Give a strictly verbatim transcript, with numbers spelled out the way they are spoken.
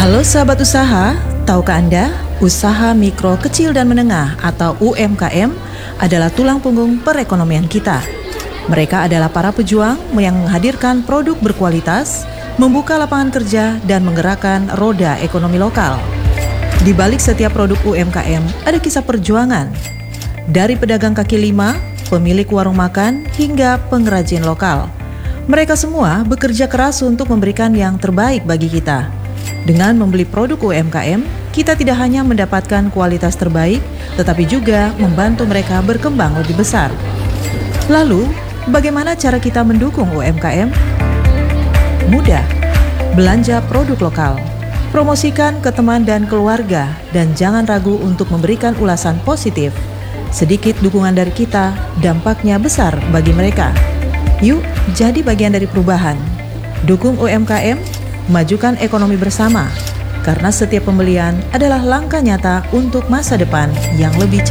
Halo sahabat usaha, tahukah Anda, usaha mikro kecil dan menengah atau U M K M adalah tulang punggung perekonomian kita. Mereka adalah para pejuang yang menghadirkan produk berkualitas, membuka lapangan kerja, dan menggerakkan roda ekonomi lokal. Di balik setiap produk U M K M ada kisah perjuangan. Dari pedagang kaki lima, pemilik warung makan, hingga pengrajin lokal. Mereka semua bekerja keras untuk memberikan yang terbaik bagi kita. Dengan membeli produk U M K M, kita tidak hanya mendapatkan kualitas terbaik, tetapi juga membantu mereka berkembang lebih besar. Lalu, bagaimana cara kita mendukung U M K M? Mudah, belanja produk lokal, promosikan ke teman dan keluarga, dan jangan ragu untuk memberikan ulasan positif. Sedikit dukungan dari kita, dampaknya besar bagi mereka. Yuk, jadi bagian dari perubahan. Dukung U M K M, majukan ekonomi bersama. Karena setiap pembelian adalah langkah nyata untuk masa depan yang lebih cerah.